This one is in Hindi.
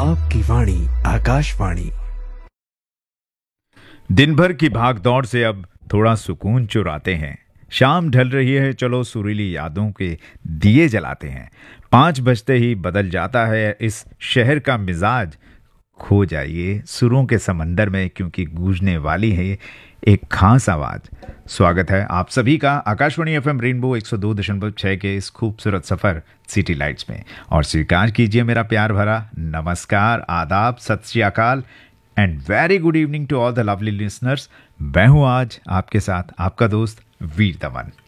आपकी वाणी आकाशवाणी। दिन भर की भाग दौड़ से अब थोड़ा सुकून चुराते हैं। शाम ढल रही है, चलो सुरीली यादों के दिए जलाते हैं। 5 बजते ही बदल जाता है इस शहर का मिजाज। खो जाइए सुरों के समंदर में, क्योंकि गूंजने वाली है एक खास आवाज। स्वागत है आप सभी का आकाशवाणी एफएम रेनबो 102.6 के इस खूबसूरत सफर सिटी लाइट्स में। और स्वीकार कीजिए मेरा प्यार भरा नमस्कार, आदाब, सत श्री अकाल and very good evening to all the lovely listeners. मैं हूं आज आपके साथ आपका दोस्त वीर दमन।